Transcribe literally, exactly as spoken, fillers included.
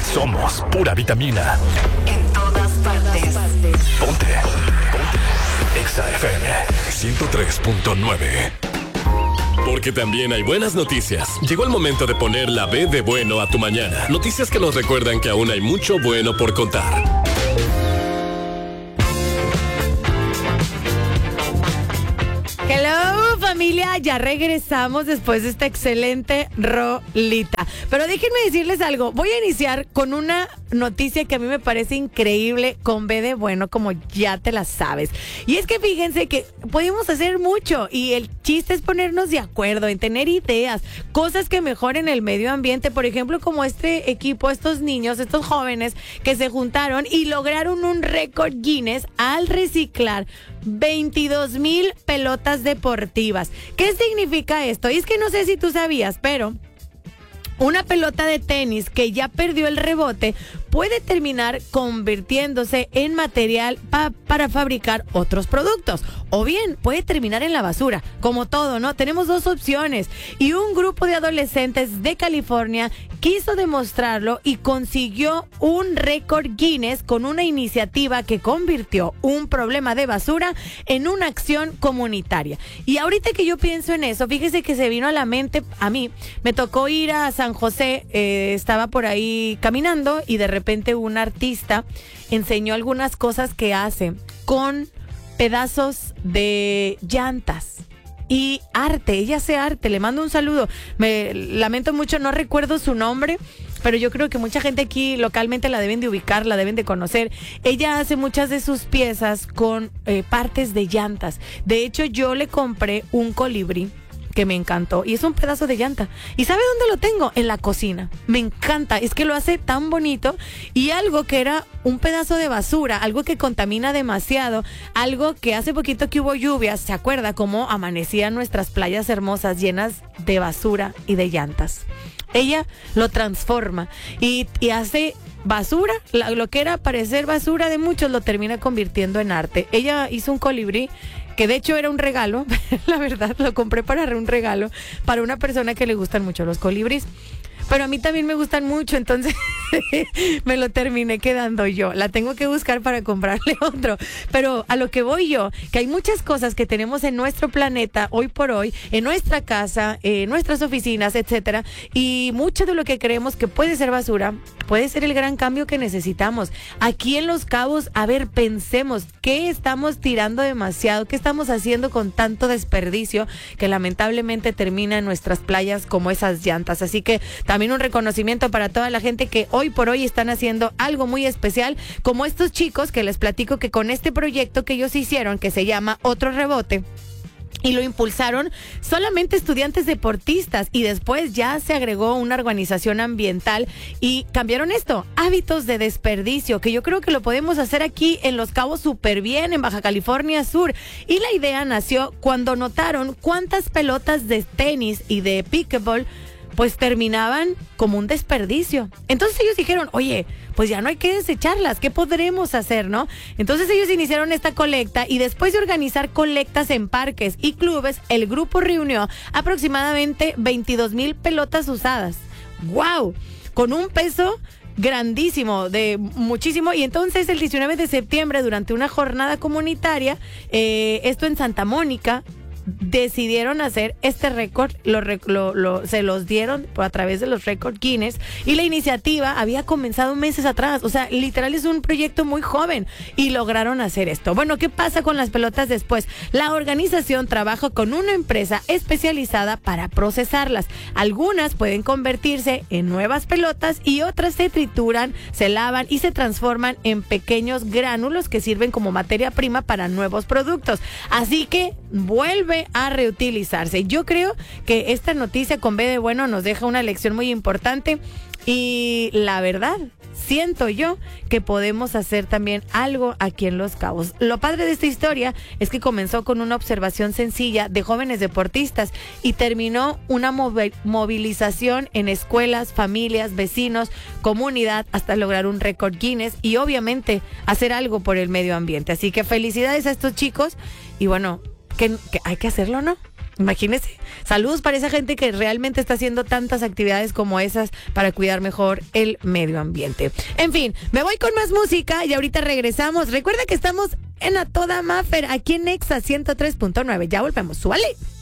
Somos pura vitamina. En todas partes. Ponte. Ponte. Exa F M ciento tres punto nueve. Porque también hay buenas noticias. Llegó el momento de poner la B de bueno a tu mañana. Noticias que nos recuerdan que aún hay mucho bueno por contar. Hello, familia, ya regresamos después de esta excelente rolita. Pero déjenme decirles algo, voy a iniciar con una noticia que a mí me parece increíble, con B de bueno, como ya te la sabes. Y es que fíjense que podemos hacer mucho y el chiste es ponernos de acuerdo, en tener ideas, cosas que mejoren el medio ambiente. Por ejemplo, como este equipo, estos niños, estos jóvenes que se juntaron y lograron un récord Guinness al reciclar veintidós mil pelotas deportivas. ¿Qué significa esto? Y es que no sé si tú sabías, pero una pelota de tenis que ya perdió el rebote puede terminar convirtiéndose en material pa- para fabricar otros productos. O bien puede terminar en la basura, como todo, ¿no? Tenemos dos opciones. Y un grupo de adolescentes de California quiso demostrarlo y consiguió un récord Guinness con una iniciativa que convirtió un problema de basura en una acción comunitaria. Y ahorita que yo pienso en eso, fíjese que se vino a la mente, a mí, me tocó ir a San José, eh, estaba por ahí caminando y de repente un artista enseñó algunas cosas que hace con pedazos de llantas y arte. Ella hace arte, le mando un saludo. Me lamento mucho, no recuerdo su nombre, pero yo creo que mucha gente aquí localmente la deben de ubicar, la deben de conocer. Ella hace muchas de sus piezas con eh, partes de llantas. De hecho, yo le compré un colibrí que me encantó y es un pedazo de llanta. ¿Y sabe dónde lo tengo? En la cocina. Me encanta, es que lo hace tan bonito. Y algo que era un pedazo de basura, algo que contamina demasiado, algo que hace poquito que hubo lluvias, ¿se acuerda cómo amanecían nuestras playas hermosas llenas de basura y de llantas? Ella lo transforma y, y hace basura, la, lo que era parecer basura de muchos lo termina convirtiendo en arte. Ella hizo un colibrí que de hecho era un regalo, la verdad, lo compré para un regalo para una persona que le gustan mucho los colibríes. Pero a mí también me gustan mucho, entonces me lo terminé quedando yo. La tengo que buscar para comprarle otro. Pero a lo que voy yo, que hay muchas cosas que tenemos en nuestro planeta hoy por hoy, en nuestra casa, en nuestras oficinas, etcétera, y mucho de lo que creemos que puede ser basura puede ser el gran cambio que necesitamos. Aquí en Los Cabos, a ver, pensemos, ¿qué estamos tirando demasiado? ¿Qué estamos haciendo con tanto desperdicio que lamentablemente termina en nuestras playas como esas llantas? Así que también un reconocimiento para toda la gente que hoy por hoy están haciendo algo muy especial, como estos chicos que les platico que con este proyecto que ellos hicieron, que se llama Otro Rebote, y lo impulsaron solamente estudiantes deportistas y después ya se agregó una organización ambiental y cambiaron esto, hábitos de desperdicio, que yo creo que lo podemos hacer aquí en Los Cabos súper bien, en Baja California Sur. Y la idea nació cuando notaron cuántas pelotas de tenis y de pickleball pues terminaban como un desperdicio. Entonces ellos dijeron, oye, pues ya no hay que desecharlas, ¿qué podremos hacer, no? Entonces ellos iniciaron esta colecta y después de organizar colectas en parques y clubes, el grupo reunió aproximadamente veintidós mil pelotas usadas. ¡Wow! Con un peso grandísimo, de muchísimo. Y entonces el diecinueve de septiembre, durante una jornada comunitaria, eh, esto en Santa Mónica, decidieron hacer este récord, lo, lo, lo, se los dieron a través de los récord Guinness, y la iniciativa había comenzado meses atrás, o sea, literal es un proyecto muy joven y lograron hacer esto. Bueno, ¿qué pasa con las pelotas después? La organización trabaja con una empresa especializada para procesarlas. Algunas pueden convertirse en nuevas pelotas y otras se trituran, se lavan y se transforman en pequeños gránulos que sirven como materia prima para nuevos productos. Así que vuelve a reutilizarse. Yo creo que esta noticia con B de bueno nos deja una lección muy importante y la verdad, siento yo que podemos hacer también algo aquí en Los Cabos. Lo padre de esta historia es que comenzó con una observación sencilla de jóvenes deportistas y terminó una movi- movilización en escuelas, familias, vecinos, comunidad, hasta lograr un récord Guinness y obviamente hacer algo por el medio ambiente. Así que felicidades a estos chicos y bueno, que, que hay que hacerlo, ¿no? Imagínese. Saludos para esa gente que realmente está haciendo tantas actividades como esas para cuidar mejor el medio ambiente. En fin, me voy con más música y ahorita regresamos. Recuerda que estamos en A Toda Maffer, aquí en Exa ciento tres punto nueve. Ya volvemos. ¡Súbale!